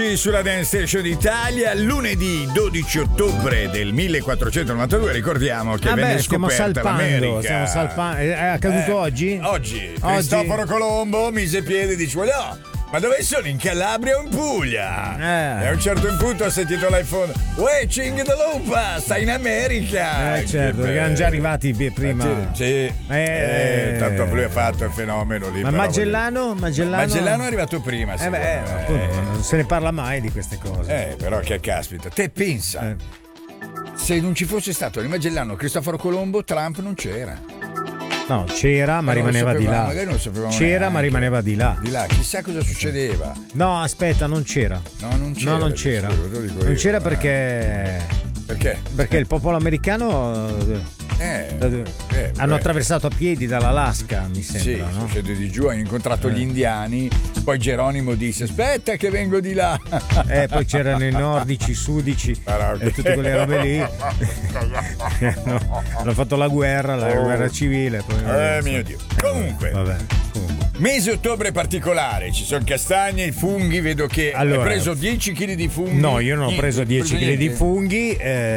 Sulla Dance Station d'Italia, lunedì 12 ottobre del 1492, ricordiamo che venne scoperta l'America. Stiamo salpando. È accaduto oggi? Oggi. Cristoforo Colombo mise piede e dice: no, ma dove sono? In Calabria o in Puglia? E a un certo punto ha sentito l'iPhone: uè, Cing de Lupa, sta in America. Certo, perché erano già arrivati prima. Sì. Tanto lui ha fatto il fenomeno lì. Ma Magellano? Magellano è arrivato prima. Appunto, non se ne parla mai di queste cose. Però che caspita. Te pensa, se non ci fosse stato il Magellano, Cristoforo Colombo, Trump non c'era. No, c'era, ma rimaneva di là. Magari non lo sapevamo c'era, neanche. ma rimaneva di là. Di là, chissà cosa succedeva. No, aspetta, non c'era. No, non c'era. Non c'era perché. Perché? Perché il popolo americano hanno attraversato a piedi dall'Alaska, mi sembra. Sì, no? sono scesi di giù, hanno incontrato gli indiani. Poi Geronimo disse: aspetta che vengo di là. Poi c'erano i nordici, i sudici e tutte quelle robe lì. Hanno fatto la guerra civile. Poi, mio Dio. Comunque. Mese ottobre particolare, ci sono castagne, funghi, vedo che hai preso 10 kg di funghi. No, io non ho preso 10 kg di funghi.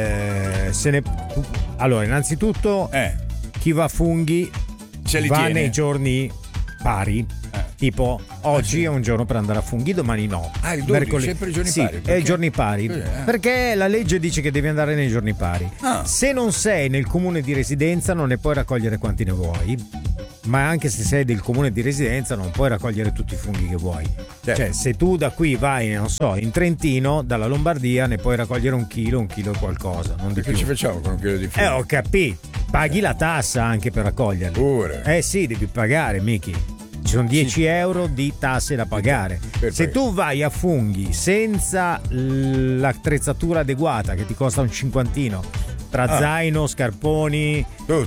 Allora, innanzitutto, chi va a funghi va nei giorni pari. Tipo, oggi è un giorno per andare a funghi, domani no. Il 12, sempre i giorni pari. È i giorni pari. Perché la legge dice che devi andare nei giorni pari. Se non sei nel comune di residenza non ne puoi raccogliere quanti ne vuoi. Ma anche se sei del comune di residenza non puoi raccogliere tutti i funghi che vuoi. Cioè, se tu da qui vai, non so, in Trentino, dalla Lombardia ne puoi raccogliere un chilo e qualcosa. Non di più. Che ci facciamo con un chilo di funghi? Ho capito. Paghi la tassa anche per raccoglierli. Pure. Sì, devi pagare, Miki. Ci sono 10 euro di tasse da pagare. Se tu vai a funghi senza l'attrezzatura adeguata, che ti costa un cinquantino, tra zaino, scarponi,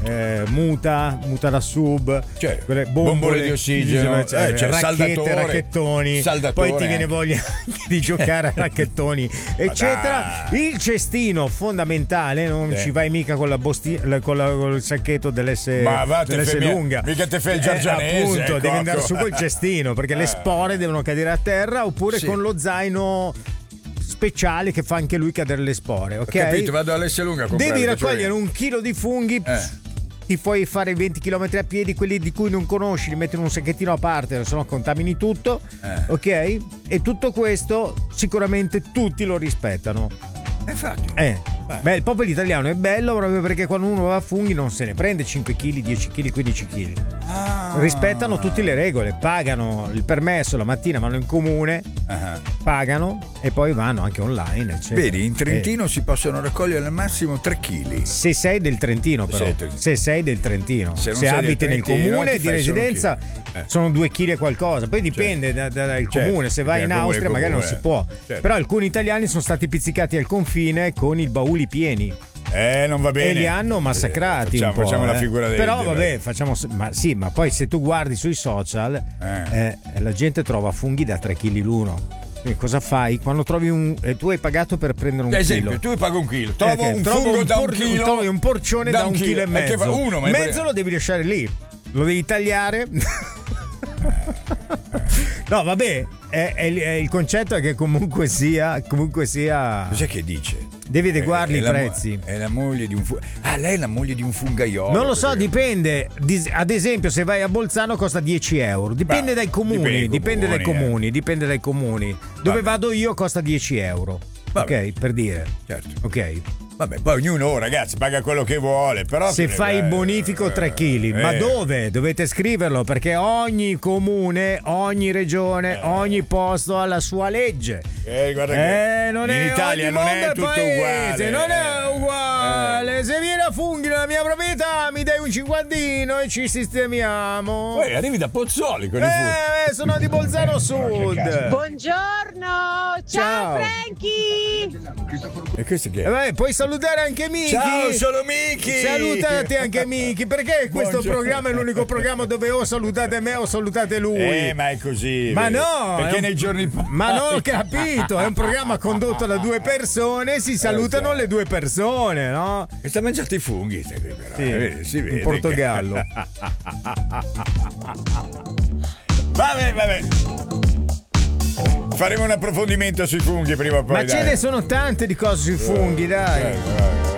muta da sub, quelle bombole di ossigeno, racchettoni, poi ti viene voglia di giocare a racchettoni, eccetera. Il cestino fondamentale, non ci vai mica con con il sacchetto dell'S lunga. Mica te fai il giorgianese. Appunto, devi andare su col cestino perché le spore devono cadere a terra, oppure con lo zaino speciale che fa anche lui cadere le spore, ok? Ho capito, vado all'S lunga a comprare. Devi raccogliere un chilo di funghi. Ti puoi fare 20 km a piedi, quelli di cui non conosci li metti in un sacchettino a parte, se no contamini tutto, ok? E tutto questo sicuramente tutti lo rispettano. Infatti. Il popolo italiano è bello proprio perché quando uno va a funghi non se ne prende 5 kg, 10 kg, 15 kg. Rispettano tutte le regole, pagano il permesso la mattina, vanno in comune, pagano e poi vanno anche online, eccetera. Vedi, in Trentino si possono raccogliere al massimo 3 kg. Se sei del Trentino, però. Se sei del Trentino. Se abiti nel comune di residenza sono 2 kg e qualcosa. Poi dipende dal comune. Se vai in Austria magari non si può. Però alcuni italiani sono stati pizzicati al confine con i bauli pieni. Non va bene. E li hanno massacrati un po'. Facciamo la figura dei. Però vabbè, ma poi se tu guardi sui social, la gente trova funghi da 3 kg l'uno. E cosa fai? Quando trovi tu hai pagato per prendere un chilo. Ad esempio, tu paghi un chilo. Trovo un fungo da un chilo. Trovi un porcione da 1,5 chili. Mezzo lo devi lasciare lì. Lo devi tagliare. No, vabbè, il concetto è che comunque sia. Cos'è che dice? Devi adeguarli i prezzi. È la moglie di un lei è la moglie di un fungaiolo. Non lo so, dipende. Ad esempio, se vai a Bolzano costa 10 euro. Dipende dai comuni. Dipende dai comuni. Dove vado io costa 10 euro. Ok, per dire. Certo. Ok. Vabbè, poi ognuno, ragazzi, paga quello che vuole, però se fai il bonifico 3 kg, ma dove? Dovete scriverlo perché ogni comune, ogni regione, ogni posto ha la sua legge. Guarda che non in è Italia non è tutto uguale. Non è uguale. Se vieni a funghi nella mia proprietà mi dai un cinquantino e ci sistemiamo. Poi arrivi da Pozzuoli con i funghi. Sono di Bolzano Sud. Buongiorno, ciao Frankie. E questo che è? Puoi salutare anche Miki. Ciao, sono Miki. Salutate anche Miki. Perché questo programma è l'unico programma dove o salutate me o salutate lui? Ma è così. Ma no. Perché nei giorni. Ma non ho capito. È un programma condotto da due persone. Si salutano le due persone, no? E sta mangiando i funghi. Però. Sì, si vede in Portogallo. Vabbè. Faremo un approfondimento sui funghi prima o poi. Ma ce ne sono tante di cose sui funghi, dai.